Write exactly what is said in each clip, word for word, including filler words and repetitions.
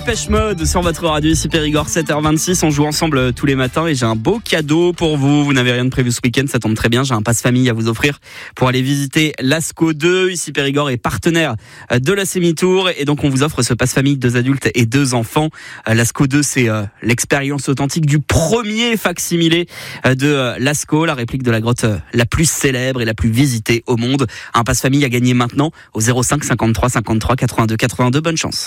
Dépêche Mode sur votre radio ici Périgord, sept heures vingt-six. On joue ensemble tous les matins et j'ai un beau cadeau pour vous. Vous n'avez rien de prévu ce week-end, ça tombe très bien. J'ai un passe famille à vous offrir pour aller visiter l'Asco deux. Ici Périgord est partenaire de la Semi-Tour et donc on vous offre ce passe famille, deux adultes et deux enfants. L'Asco deux, c'est l'expérience authentique du premier facsimilé de l'Asco, la réplique de la grotte la plus célèbre et la plus visitée au monde. Un passe famille à gagner maintenant au zéro cinq cinquante-trois cinquante-trois quatre-vingt-deux quatre-vingt-deux. Bonne chance.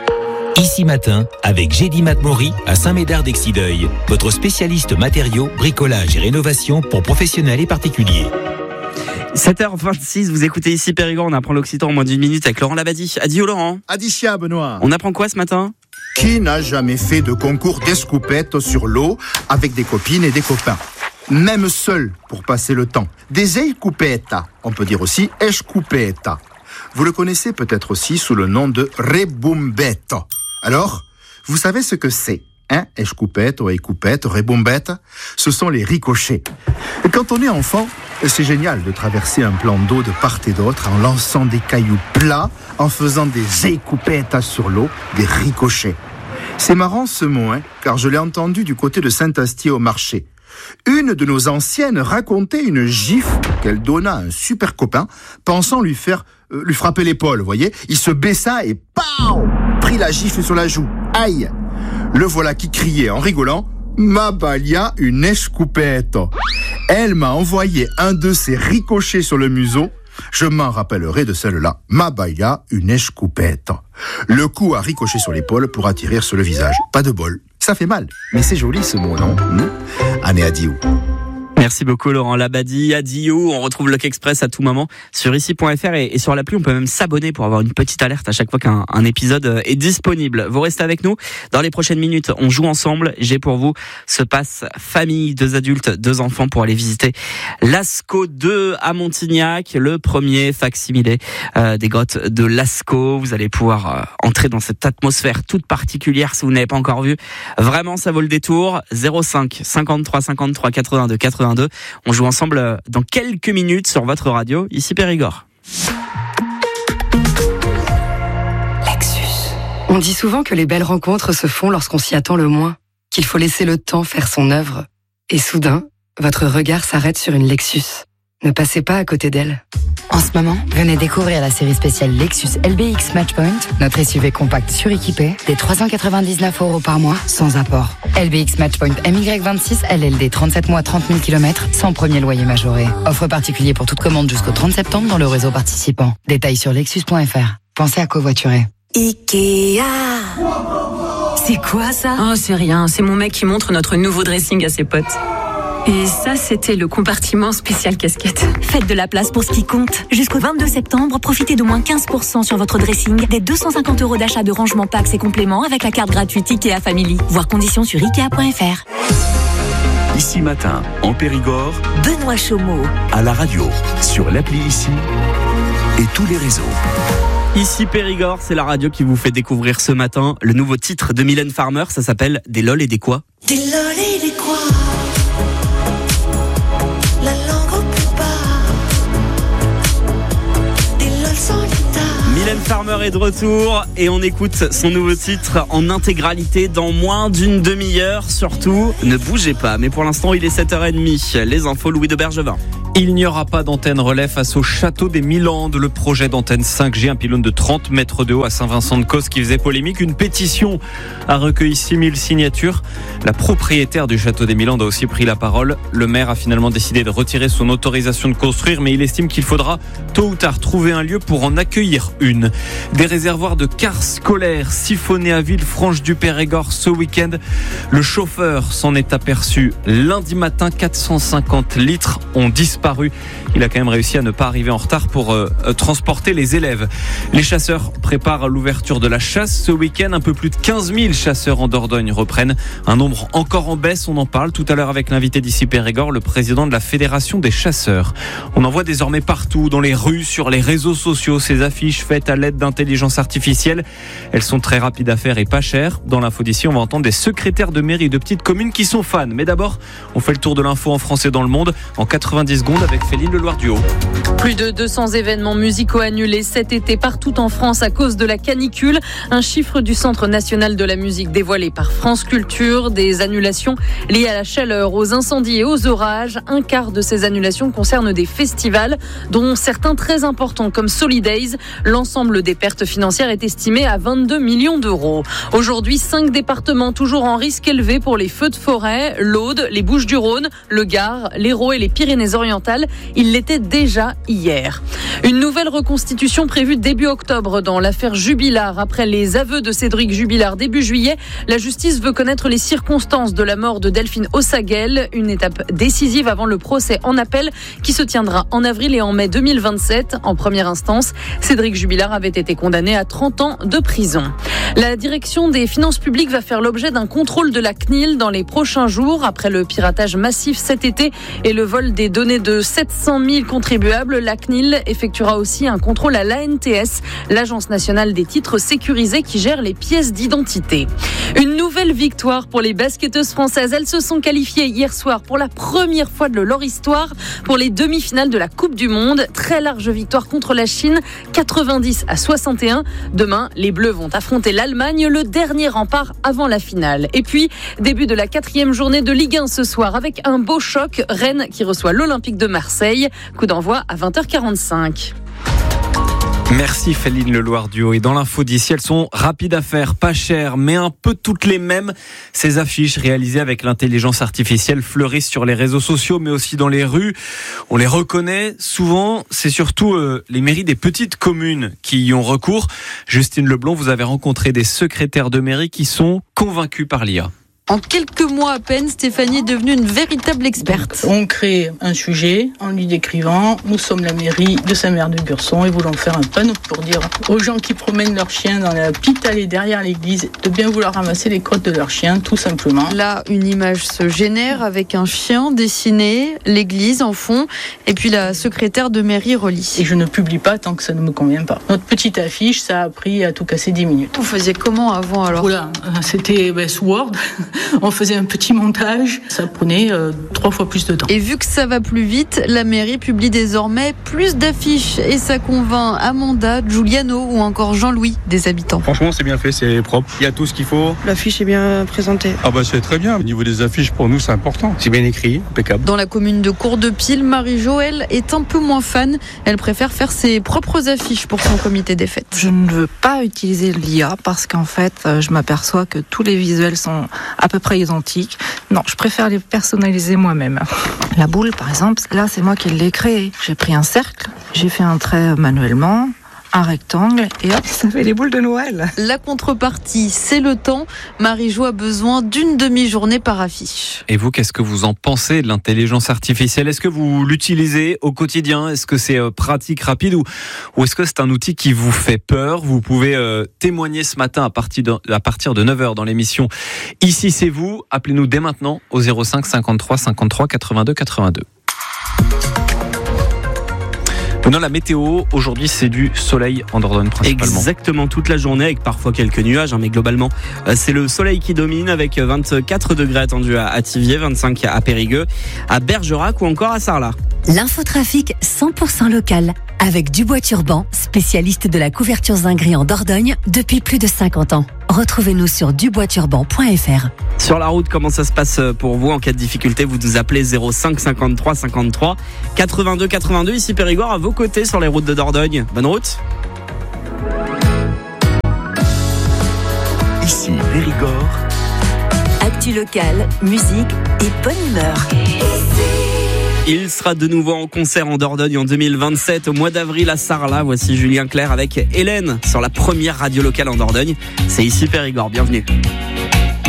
Ici Matin, avec Gédy Matmori à Saint-Médard-d'Exideuil, votre spécialiste matériaux, bricolage et rénovation pour professionnels et particuliers. sept heures vingt-six, vous écoutez ici Périgord, on apprend l'occitan en moins d'une minute avec Laurent Labadie. Adio Laurent. Adicia Benoît. On apprend quoi ce matin ? Qui n'a jamais fait de concours d'escoupette sur l'eau avec des copines et des copains ? Même seul pour passer le temps. Des escoupettes, on peut dire aussi escoupette. Vous le connaissez peut-être aussi sous le nom de rebumbetto. Alors, vous savez ce que c'est, hein? Escoupette ou écoupette, rebumbette, ce sont les ricochets. Et quand on est enfant, c'est génial de traverser un plan d'eau de part et d'autre en lançant des cailloux plats, en faisant des écoupettes sur l'eau, des ricochets. C'est marrant ce mot, hein, car je l'ai entendu du côté de Saint-Astier au marché. Une de nos anciennes racontait une gifle qu'elle donna à un super copain, pensant lui faire euh, lui frapper l'épaule, vous voyez. Il se baissa et pow, prit la gifle sur la joue. Aïe. Le voilà qui criait en rigolant: ma balia une escoupette. Elle m'a envoyé un de ses ricochets sur le museau. Je m'en rappellerai de celle-là. Ma balia une escoupette. Le coup a ricoché sur l'épaule pour atterrir sur le visage. Pas de bol. Ça fait mal, mais c'est joli ce mot, non? Année adieu. Merci beaucoup Laurent Labadie. Adieu, on retrouve Loc Express à tout moment sur ici point f r et, et sur l'appli on peut même s'abonner pour avoir une petite alerte à chaque fois qu'un un épisode est disponible. Vous restez avec nous, dans les prochaines minutes on joue ensemble. J'ai pour vous ce passe famille, deux adultes, deux enfants pour aller visiter l'Asco deux à Montignac, le premier facsimilé euh, des grottes de l'Asco. Vous allez pouvoir euh, entrer dans cette atmosphère toute particulière si vous n'avez pas encore vu. Vraiment ça vaut le détour. Zéro cinq cinquante-trois cinquante-trois quatre-vingt-deux quatre-vingt-deux. On joue ensemble dans quelques minutes sur votre radio, ici Périgord. Lexus. On dit souvent que les belles rencontres se font lorsqu'on s'y attend le moins, qu'il faut laisser le temps faire son œuvre. Et soudain, votre regard s'arrête sur une Lexus. Ne passez pas à côté d'elle. En ce moment, venez découvrir la série spéciale Lexus L B X Matchpoint, notre S U V compact suréquipé, des trois cent quatre-vingt-dix-neuf euros par mois, sans apport. L B X Matchpoint M Y vingt-six, L L D trente-sept mois, trente mille kilomètres, sans premier loyer majoré. Offre particulier pour toute commande jusqu'au trente septembre dans le réseau participant. Détails sur lexus point f r. Pensez à covoiturer. Ikea. C'est quoi ça? Oh, c'est rien. C'est mon mec qui montre notre nouveau dressing à ses potes. Et ça, c'était le compartiment spécial casquette. Faites de la place pour ce qui compte. Jusqu'au vingt-deux septembre, profitez d'au moins quinze pour cent sur votre dressing, des deux cent cinquante euros d'achat de rangement packs et compléments avec la carte gratuite Ikea Family. Voir conditions sur ikea point f r. Ici Matin, en Périgord, Benoît Chaumeau. À la radio, sur l'appli Ici et tous les réseaux. Ici Périgord, c'est la radio qui vous fait découvrir ce matin le nouveau titre de Mylène Farmer, ça s'appelle Des lol et des quoi. Des lol et des quoi. Mylène Farmer est de retour et on écoute son nouveau titre en intégralité dans moins d'une demi-heure. Surtout, ne bougez pas. Mais pour l'instant, il est sept heures trente. Les infos, Louis de Bergevin. Il n'y aura pas d'antenne relais face au château des Mille-Andes. Le projet d'antenne cinq G, un pylône de trente mètres de haut à Saint-Vincent-de-Causse qui faisait polémique. Une pétition a recueilli six mille signatures. La propriétaire du château des Mille-Andes a aussi pris la parole. Le maire a finalement décidé de retirer son autorisation de construire, mais il estime qu'il faudra tôt ou tard trouver un lieu pour en accueillir une. Des réservoirs de cars scolaires siphonnés à Villefranche-du-Périgord ce week-end. Le chauffeur s'en est aperçu lundi matin. quatre cent cinquante litres ont disparu. Il a quand même réussi à ne pas arriver en retard pour euh, transporter les élèves. Les chasseurs préparent l'ouverture de la chasse ce week-end. Un peu plus de quinze mille chasseurs en Dordogne reprennent. Un nombre encore en baisse, on en parle tout à l'heure avec l'invité d'ici Périgord, le président de la Fédération des chasseurs. On en voit désormais partout, dans les rues, sur les réseaux sociaux, ces affiches faites à l'aide d'intelligence artificielle. Elles sont très rapides à faire et pas chères. Dans l'info d'ici, on va entendre des secrétaires de mairie de petites communes qui sont fans. Mais d'abord, on fait le tour de l'info en français dans le monde. En quatre-vingt-dix secondes, monde avec Féline Leloir-Duhaut. Plus de deux cents événements musicaux annulés cet été partout en France à cause de la canicule. Un chiffre du Centre national de la musique dévoilé par France Culture. Des annulations liées à la chaleur, aux incendies et aux orages. Un quart de ces annulations concernent des festivals, dont certains très importants comme Solidays. L'ensemble des pertes financières est estimé à vingt-deux millions d'euros. Aujourd'hui, cinq départements toujours en risque élevé pour les feux de forêt. L'Aude, les Bouches-du-Rhône, le Gard, l'Hérault et les Pyrénées-Orientales. Il l'était déjà hier. Une nouvelle reconstitution prévue début octobre dans l'affaire Jubilard. Après les aveux de Cédric Jubilard début juillet, la justice veut connaître les circonstances de la mort de Delphine Ossaguel. Une étape décisive avant le procès en appel qui se tiendra en avril et en mai deux mille vingt-sept. En première instance, Cédric Jubilard avait été condamné à trente ans de prison. La direction des finances publiques va faire l'objet d'un contrôle de la C N I L dans les prochains jours. Après le piratage massif cet été et le vol des données de sept cent mille contribuables, la C N I L effectuera aussi un contrôle à l'A N T S, l'Agence nationale des titres sécurisés qui gère les pièces d'identité. Une nouvelle victoire pour les basketteuses françaises. Elles se sont qualifiées hier soir pour la première fois de leur histoire pour les demi-finales de la Coupe du Monde. Très large victoire contre la Chine, quatre-vingt-dix à soixante et un. Demain, les Bleus vont affronter l'Allemagne, le dernier rempart avant la finale. Et puis, début de la quatrième journée de Ligue un ce soir avec un beau choc. Rennes qui reçoit l'Olympique de Marseille. Coup d'envoi à vingt heures quarante-cinq. Merci Féline Leloir-Duhaut. Et dans l'info d'ici, elles sont rapides à faire, pas chères, mais un peu toutes les mêmes. Ces affiches réalisées avec l'intelligence artificielle fleurissent sur les réseaux sociaux, mais aussi dans les rues. On les reconnaît. Souvent, c'est surtout euh, les mairies des petites communes qui y ont recours. Justine Leblond, vous avez rencontré des secrétaires de mairie qui sont convaincus par l'I A. En quelques mois à peine, Stéphanie est devenue une véritable experte. On crée un sujet en lui décrivant « Nous sommes la mairie de Saint-Mère-de-Gurson et voulons faire un panneau pour dire aux gens qui promènent leurs chiens dans la petite allée derrière l'église de bien vouloir ramasser les crottes de leurs chiens, tout simplement. » Là, une image se génère avec un chien dessiné, l'église en fond, et puis la secrétaire de mairie relit. Et je ne publie pas tant que ça ne me convient pas. Notre petite affiche, ça a pris à tout casser dix minutes. Vous faisiez comment avant alors ? Oula, c'était ben, sous Word. On faisait un petit montage, ça prenait euh, trois fois plus de temps. Et vu que ça va plus vite, la mairie publie désormais plus d'affiches et ça convainc Amanda, Giuliano ou encore Jean-Louis, des habitants. Franchement, c'est bien fait, c'est propre. Il y a tout ce qu'il faut. L'affiche est bien présentée. Ah bah c'est très bien. Au niveau des affiches, pour nous, c'est important. C'est bien écrit, impeccable. Dans la commune de Cour-de-Pile, Marie-Joëlle est un peu moins fan. Elle préfère faire ses propres affiches pour son comité des fêtes. Je ne veux pas utiliser l'I A parce qu'en fait, je m'aperçois que tous les visuels sont à peu près identiques. Non, je préfère les personnaliser moi-même. La boule, par exemple, là, c'est moi qui l'ai créée. J'ai pris un cercle, j'ai fait un trait manuellement, un rectangle, et hop, ça fait les boules de Noël. La contrepartie, c'est le temps. Marie-Jo a besoin d'une demi-journée par affiche. Et vous, qu'est-ce que vous en pensez de l'intelligence artificielle ? Est-ce que vous l'utilisez au quotidien ? Est-ce que c'est euh, pratique, rapide, ou, ou est-ce que c'est un outil qui vous fait peur ? Vous pouvez euh, témoigner ce matin à partir de, à partir de neuf heures dans l'émission Ici c'est vous. Appelez-nous dès maintenant au zéro cinq cinquante-trois cinquante-trois quatre-vingt-deux quatre-vingt-deux. Non, la météo, aujourd'hui, c'est du soleil en Dordogne principalement. Exactement, toute la journée avec parfois quelques nuages, hein, mais globalement, c'est le soleil qui domine avec vingt-quatre degrés attendus à Thiviers, vingt-cinq à Périgueux, à Bergerac ou encore à Sarlat. L'infotrafic cent pour cent local avec Dubois Turban, spécialiste de la couverture zinguerie en Dordogne depuis plus de cinquante ans. Retrouvez-nous sur dubois turban point f r. Sur la route, comment ça se passe pour vous ? En cas de difficulté, vous nous appelez zéro cinq cinquante-trois cinquante-trois quatre-vingt-deux quatre-vingt-deux. Ici Périgord, à vos côtés sur les routes de Dordogne. Bonne route. Ici Périgord. Actu local, musique et bonne humeur. Il sera de nouveau en concert en Dordogne en deux mille vingt-sept, au mois d'avril à Sarlat. Voici Julien Clerc avec Hélène sur la première radio locale en Dordogne. C'est ici Périgord, bienvenue.